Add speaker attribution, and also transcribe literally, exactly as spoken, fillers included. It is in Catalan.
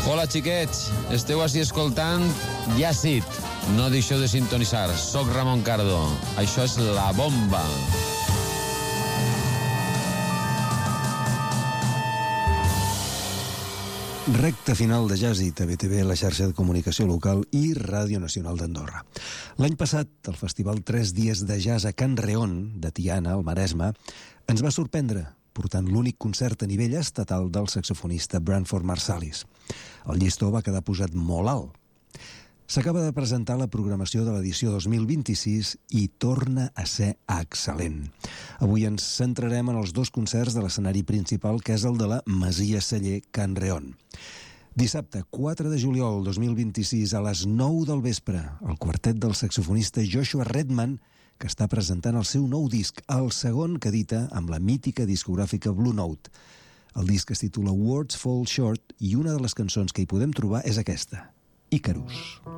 Speaker 1: Hola, xiquets. Esteu així escoltant Yacid. No deixeu de sintonitzar. Soc Ramon Cardo. Això és La Bomba.
Speaker 2: Recta final de Yacid a B T V, la xarxa de comunicació local i Ràdio Nacional d'Andorra. L'any passat, el festival Tres Dies de Jazz a Can Reon, de Tiana, al Maresme, ens va sorprendre, portant l'únic concert a nivell estatal del saxofonista Branford Marsalis. El llistó va quedar posat molt alt. S'acaba de presentar la programació de l'edició dos mil vint-i-sis i torna a ser excel·lent. Avui ens centrarem en els dos concerts de l'escenari principal, que és el de la Masia Celler Can Reon. Dissabte, quatre de juliol dos mil vint-i-sis, a les nou del vespre, el quartet del saxofonista Joshua Redman, que està presentant el seu nou disc, el segon que edita amb la mítica discogràfica Blue Note. El disc es titula Words Fall Short i una de les cançons que hi podem trobar és aquesta, Icarus.